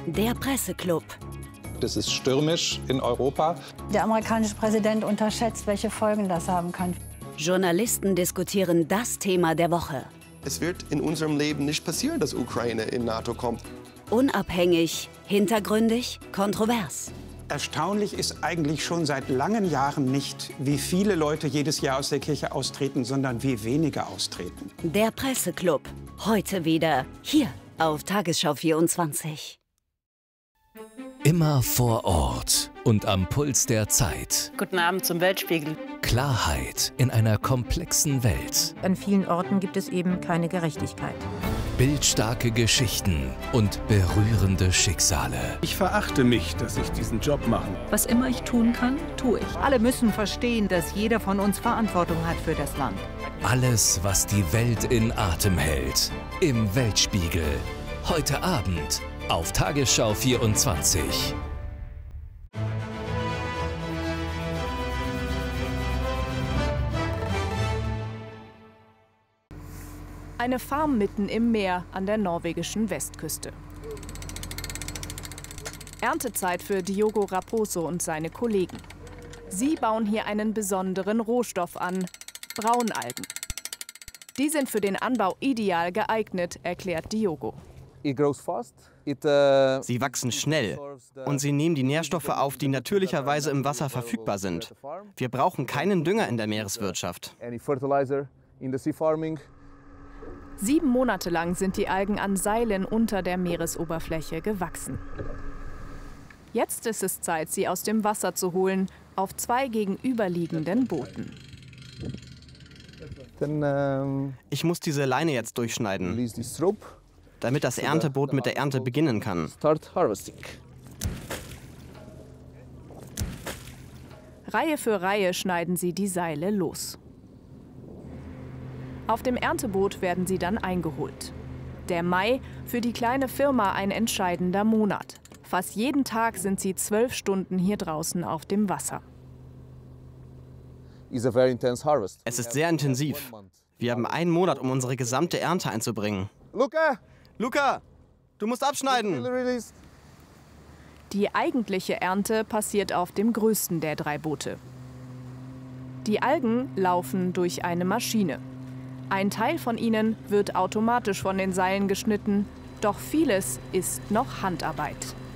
Der Presseclub. Es ist stürmisch in Europa. Der amerikanische Präsident unterschätzt, welche Folgen das haben kann. Journalisten diskutieren das Thema der Woche. Es wird in unserem Leben nicht passieren, dass Ukraine in NATO kommt. Unabhängig, hintergründig, kontrovers. Erstaunlich ist eigentlich schon seit langen Jahren nicht, wie viele Leute jedes Jahr aus der Kirche austreten, sondern wie wenige austreten. Der Presseclub. Heute wieder hier auf Tagesschau 24. Immer vor Ort und am Puls der Zeit. Guten Abend zum Weltspiegel. Klarheit in einer komplexen Welt. An vielen Orten gibt es eben keine Gerechtigkeit. Bildstarke Geschichten und berührende Schicksale. Ich verachte mich, dass ich diesen Job mache. Was immer ich tun kann, tue ich. Alle müssen verstehen, dass jeder von uns Verantwortung hat für das Land. Alles, was die Welt in Atem hält. Im Weltspiegel. Heute Abend auf Tagesschau 24. Eine Farm mitten im Meer an der norwegischen Westküste. Erntezeit für Diogo Raposo und seine Kollegen. Sie bauen hier einen besonderen Rohstoff an, Braunalgen. Die sind für den Anbau ideal geeignet, erklärt Diogo. Sie wachsen schnell und sie nehmen die Nährstoffe auf, die natürlicherweise im Wasser verfügbar sind. Wir brauchen keinen Dünger in der Meereswirtschaft. 7 Monate lang sind die Algen an Seilen unter der Meeresoberfläche gewachsen. Jetzt ist es Zeit, sie aus dem Wasser zu holen, auf 2 gegenüberliegenden Booten. Ich muss diese Leine jetzt durchschneiden, damit das Ernteboot mit der Ernte beginnen kann. Reihe für Reihe schneiden sie die Seile los. Auf dem Ernteboot werden sie dann eingeholt. Der Mai, für die kleine Firma ein entscheidender Monat. Fast jeden Tag sind sie 12 Stunden hier draußen auf dem Wasser. Es ist sehr intensiv. Wir haben 1 Monat, um unsere gesamte Ernte einzubringen. Luca, du musst abschneiden! Die eigentliche Ernte passiert auf dem größten der 3 Boote. Die Algen laufen durch eine Maschine. Ein Teil von ihnen wird automatisch von den Seilen geschnitten, doch vieles ist noch Handarbeit.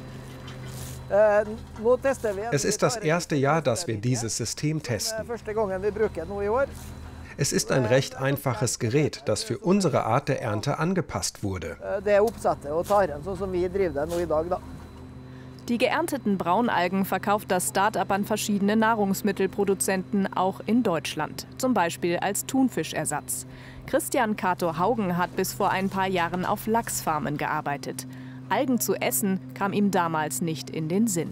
Es ist das erste Jahr, dass wir dieses System testen. Es ist ein recht einfaches Gerät, das für unsere Art der Ernte angepasst wurde. Die geernteten Braunalgen verkauft das Start-up an verschiedene Nahrungsmittelproduzenten, auch in Deutschland, zum Beispiel als Thunfischersatz. Christian Kato Haugen hat bis vor ein paar Jahren auf Lachsfarmen gearbeitet. Algen zu essen kam ihm damals nicht in den Sinn.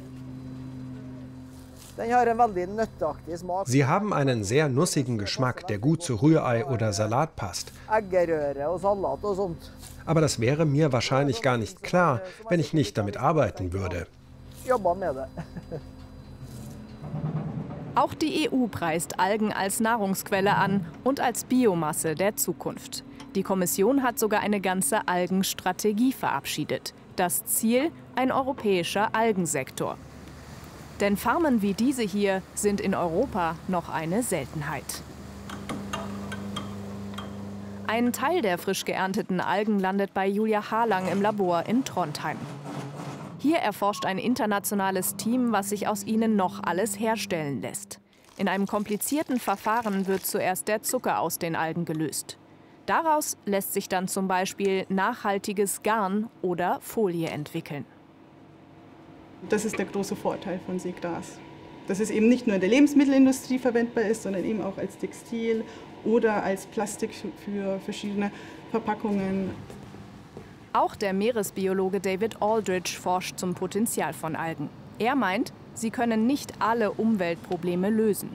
Sie haben einen sehr nussigen Geschmack, der gut zu Rührei oder Salat passt. Aber das wäre mir wahrscheinlich gar nicht klar, wenn ich nicht damit arbeiten würde. Auch die EU preist Algen als Nahrungsquelle an und als Biomasse der Zukunft. Die Kommission hat sogar eine ganze Algenstrategie verabschiedet. Das Ziel: ein europäischer Algensektor. Denn Farmen wie diese hier sind in Europa noch eine Seltenheit. Ein Teil der frisch geernteten Algen landet bei Julia Harlang im Labor in Trondheim. Hier erforscht ein internationales Team, was sich aus ihnen noch alles herstellen lässt. In einem komplizierten Verfahren wird zuerst der Zucker aus den Algen gelöst. Daraus lässt sich dann zum Beispiel nachhaltiges Garn oder Folie entwickeln. Das ist der große Vorteil von Seegras. Dass es eben nicht nur in der Lebensmittelindustrie verwendbar ist, sondern eben auch als Textil oder als Plastik für verschiedene Verpackungen. Auch der Meeresbiologe David Aldridge forscht zum Potenzial von Algen. Er meint, sie können nicht alle Umweltprobleme lösen.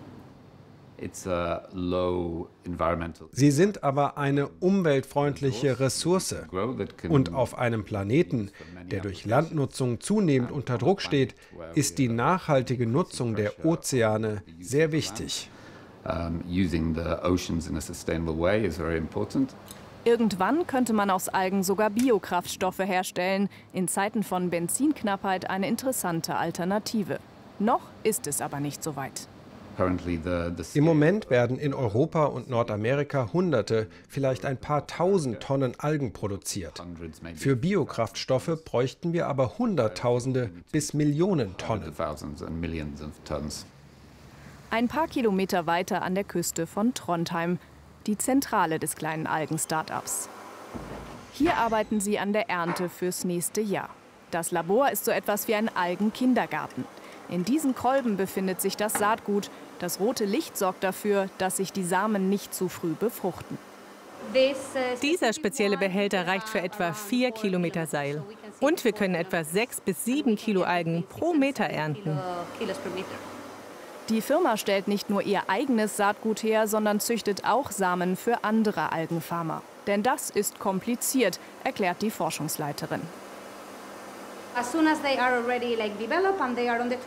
Sie sind aber eine umweltfreundliche Ressource. Und auf einem Planeten, der durch Landnutzung zunehmend unter Druck steht, ist die nachhaltige Nutzung der Ozeane sehr wichtig. Irgendwann könnte man aus Algen sogar Biokraftstoffe herstellen. In Zeiten von Benzinknappheit eine interessante Alternative. Noch ist es aber nicht so weit. Im Moment werden in Europa und Nordamerika Hunderte, vielleicht ein paar Tausend Tonnen Algen produziert. Für Biokraftstoffe bräuchten wir aber Hunderttausende bis Millionen Tonnen. Ein paar Kilometer weiter an der Küste von Trondheim, die Zentrale des kleinen Algen-Startups. Hier arbeiten sie an der Ernte fürs nächste Jahr. Das Labor ist so etwas wie ein Algenkindergarten. In diesen Kolben befindet sich das Saatgut. Das rote Licht sorgt dafür, dass sich die Samen nicht zu früh befruchten. Dieser spezielle Behälter reicht für etwa 4 Kilometer Seil. Und wir können etwa 6 bis 7 Kilo Algen pro Meter ernten. Die Firma stellt nicht nur ihr eigenes Saatgut her, sondern züchtet auch Samen für andere Algenfarmer. Denn das ist kompliziert, erklärt die Forschungsleiterin.